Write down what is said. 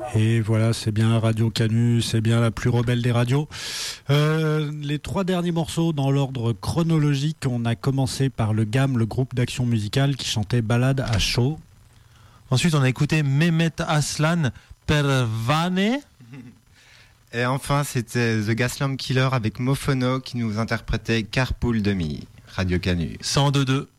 Et voilà, c'est bien Radio Canu, c'est bien la plus rebelle des radios. Les 3 derniers morceaux dans l'ordre chronologique, on a commencé par le GAM, le groupe d'action musicale qui chantait Balade à chaud. Ensuite, on a écouté Mehmet Aslan, Pervane. Et enfin, c'était The Gaslamp Killer avec Mofono qui nous interprétait Carpool Demi, Radio Canu. 102.2.